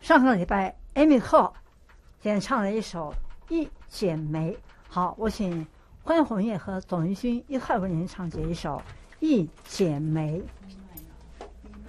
上个礼拜艾米克演唱了一首《一剪梅》。好，我请关宏业和董玉君一块为您唱这一首《一剪梅》。